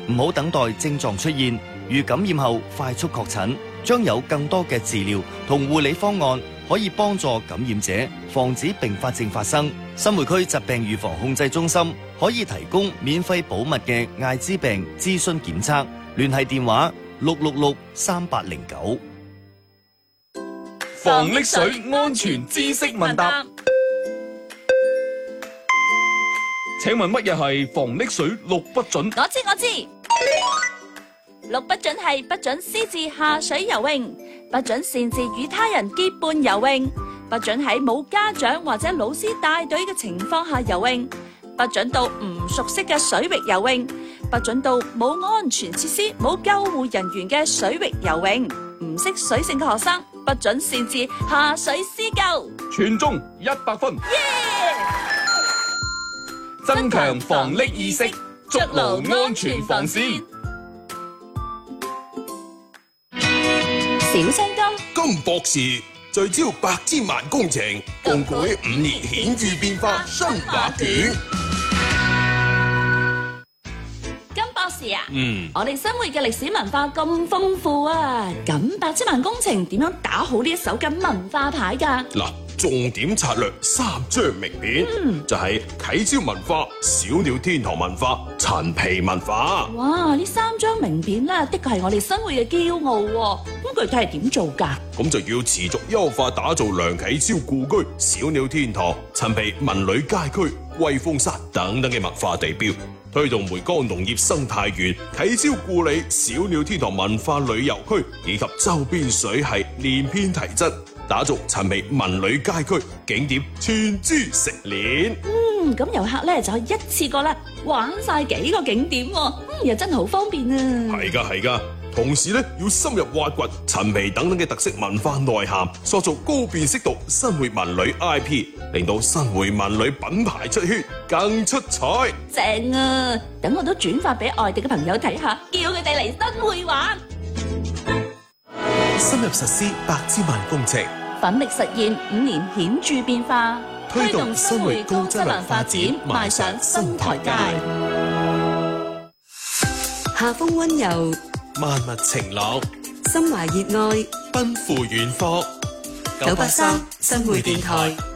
唔好等待症狀出現，如感染後快速確診，將有更多嘅治療同護理方案可以幫助感染者防止併發症發生。新會區疾病預防控制中心可以提供免費保密嘅艾滋病諮詢檢測，聯繫電話6663809。 防溺水安全知識問答。請問乜嘢係防溺水六不准？ 我知。六不准係不准私自下水游泳，不准擅自與他人結伴游泳，不准喺冇家長或者老師帶隊嘅情況下游泳，不准到唔熟悉嘅水域游泳，不准到冇安全設施、冇救護人員嘅水域游泳。唔識水性嘅學生，不准擅自下水施救。 全中100分。增強防溺意識，築牢安全防線。 小青金金博士聚焦百千萬工程，共繪5年顯著變化新畫卷。 金博士啊，我哋新會嘅歷史文化咁豐富啊，咁百千萬工程點樣打好呢一手嘅文化牌㗎？ 嗱，重點策略3張名片，就係啟超文化、小鳥天堂文化、陳皮文化。 哇！呢3張名片咧，的確係我哋新會嘅驕傲喎。咁具體係點做㗎？ 咁就要持續優化打造梁啟超故居、小鳥天堂、陳皮文旅街區、威風山等等嘅文化地標，推動梅江農業生態園、啟超故里、小鳥天堂文化旅遊區以及周邊水系連篇提質，打造陳皮文旅街區景點串珠食鏈。 咁遊客咧就可以一次過啦玩晒幾個景點喎，又真係好方便啊！ 係㗎。同時咧，要深入挖掘陳皮等等嘅特色文化內涵，塑造高辨識度新會文旅 IP， 令到新會文旅品牌出圈，更出彩。 正啊！等我都轉發俾外地嘅朋友睇下，叫佢哋嚟新會玩。 深入實施百千萬工程， 奮力實現5年顯著變化， 推動新會高質量發展邁上新台階。 夏風溫柔， 萬物晴朗， 心懷熱愛， 奔赴遠方。 983新會電台。